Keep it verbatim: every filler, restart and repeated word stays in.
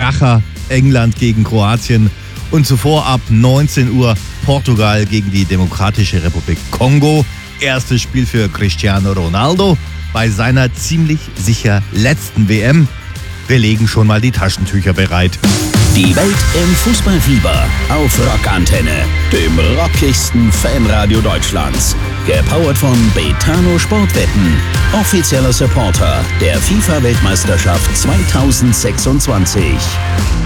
Kracher, England gegen Kroatien und zuvor ab neunzehn Uhr Portugal gegen die Demokratische Republik Kongo. Erstes Spiel für Cristiano Ronaldo bei seiner ziemlich sicher letzten W M. Wir legen schon mal die Taschentücher bereit. Die Welt im Fußballfieber auf Rockantenne, dem rockigsten Fanradio Deutschlands. Gepowert von Betano Sportwetten, offizieller Supporter der FIFA-Weltmeisterschaft zweitausendsechsundzwanzig.